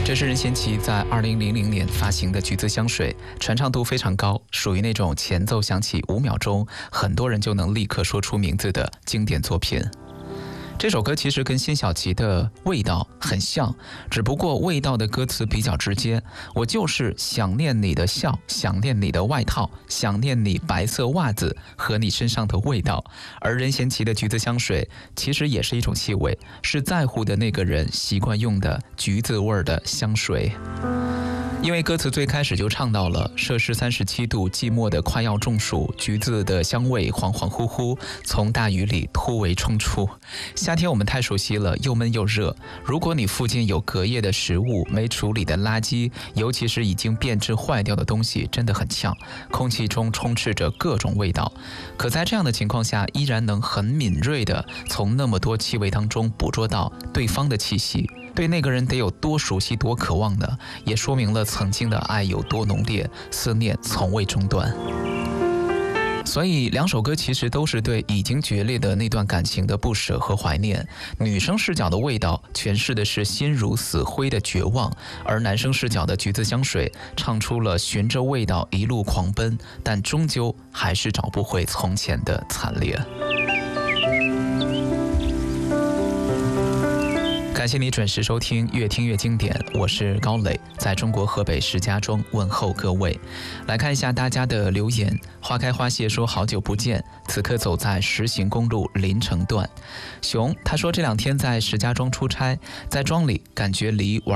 这是任贤齐在2000年发行的橘子香水，传唱度非常高，属于那种前奏响起5秒钟，很多人就能立刻说出名字的经典作品。这首歌其实跟辛晓琪的味道很像，只不过味道的歌词比较直接，我就是想念你的笑，想念你的外套，想念你白色袜子和你身上的味道。而任贤齐的橘子香水其实也是一种气味，是在乎的那个人习惯用的橘子味的香水。因为歌词最开始就唱到了摄氏37度，寂寞的快要中暑，橘子的香味恍恍惚惚从大雨里突围冲出。夏天我们太熟悉了，又闷又热，如果你附近有隔夜的食物，没处理的垃圾，尤其是已经变质坏掉的东西，真的很呛，空气中充斥着各种味道。可在这样的情况下，依然能很敏锐地从那么多气味当中捕捉到对方的气息，对那个人得有多熟悉多渴望呢？也说明了曾经的爱有多浓烈，思念从未中断。所以两首歌其实都是对已经决裂的那段感情的不舍和怀念。女生视角的味道诠释的是心如死灰的绝望，而男生视角的橘子香水唱出了循着味道一路狂奔，但终究还是找不回从前的惨烈。感谢你准时收听越听越经典，我是高磊，在中国河北石家庄问候各位。来看一下大家的留言。花开花谢说好久不见，此刻走在石行公路临城段。熊他说这2天在石家庄出差，在庄里感觉离玩